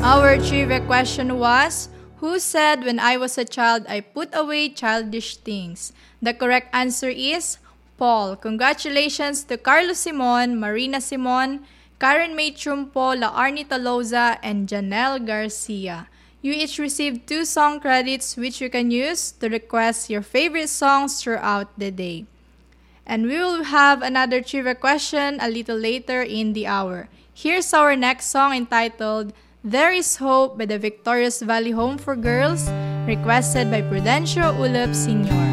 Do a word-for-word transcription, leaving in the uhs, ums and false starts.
Our trivia question was, who said when I was a child I put away childish things? The correct answer is Paul. Congratulations to Carlos Simon, Marina Simon, Karen May Trumpo, Laarni Taloza, and Janelle Garcia. You each received two song credits which you can use to request your favorite songs throughout the day. And we will have another trivia question a little later in the hour. Here's our next song entitled There Is Hope by the Victorious Valley Home for Girls, requested by Prudencio Ulep Senior